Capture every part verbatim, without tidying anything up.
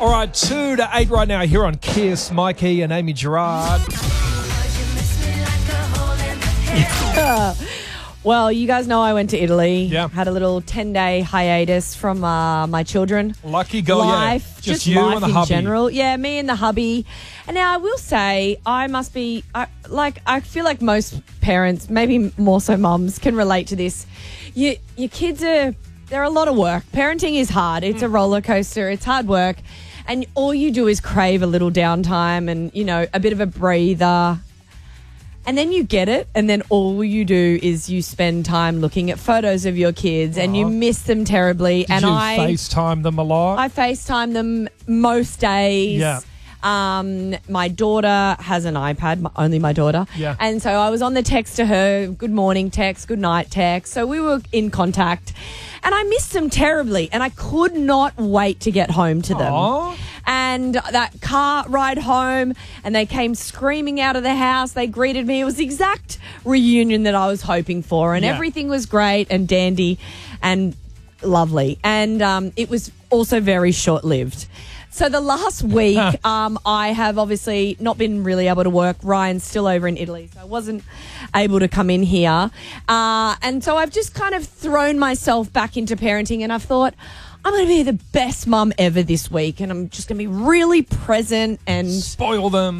All right, two to eight right now here on Kiss. Mikey and Amy Gerard. Well, you guys know I went to Italy. Yeah. Had a little ten-day hiatus from uh, my children. Lucky girl, life, yeah. Just, Just you life and the in hubby. general. Yeah, me and the hubby. And now I will say I must be, I, like, I feel like most parents, maybe more so mums, can relate to this. You, your kids are, they're a lot of work. Parenting is hard. It's a roller coaster. It's hard work. And all you do is crave a little downtime and, you know, a bit of a breather. And then you get it, and then all you do is you spend time looking at photos of your kids, and you miss them terribly. Did and you I FaceTime them a lot? I FaceTime them most days. Yeah. Um, my daughter has an iPad, my, only my daughter. Yeah. And so I was on the text to her, good morning text, good night text. So we were in contact. And I missed them terribly, and I could not wait to get home to them. Aw. And that car ride home, and they came screaming out of the house. They greeted me. It was the exact reunion that I was hoping for, and Yeah. everything was great and dandy and lovely. And um, it was also very short-lived. So the last week, um, I have obviously not been really able to work. Ryan's still over in Italy, so I wasn't able to come in here. Uh, and so I've just kind of thrown myself back into parenting, and I've thought, I'm going to be the best mum ever this week, and I'm just going to be really present and Spoil them.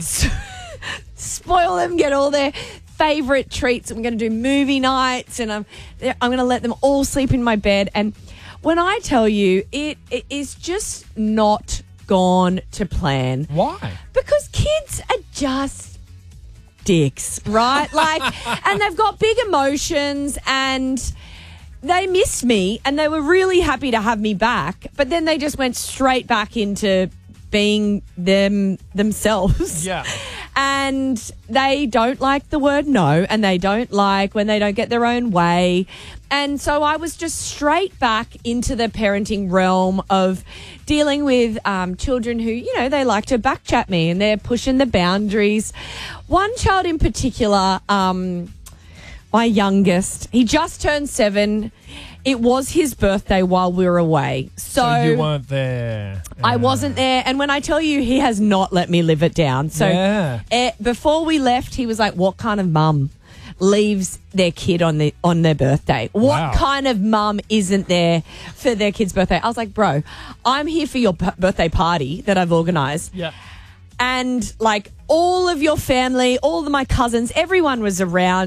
spoil them, get all their favourite treats. I'm going to do movie nights, and I'm I'm going to let them all sleep in my bed. And when I tell you, it, it is just not gone to plan. Why? Because kids are just dicks, right? Like, and they've got big emotions, and they missed me, and they were really happy to have me back, but then they just went straight back into being them themselves. Yeah. And they don't like the word no, and they don't like when they don't get their own way. And so I was just straight back into the parenting realm of dealing with um, children who, you know, they like to backchat me, and they're pushing the boundaries. One child in particular, um, my youngest, he just turned seven. It was his birthday while we were away. So, So you weren't there. I Yeah. wasn't there. And when I tell you, he has not let me live it down. So Yeah. eh, before we left, he was like, what kind of mum leaves their kid on the on their birthday? What Wow. kind of mum isn't there for their kid's birthday? I was like, bro, I'm here for your p- birthday party that I've organised. Yeah. And like all of your family, all of my cousins, everyone was around.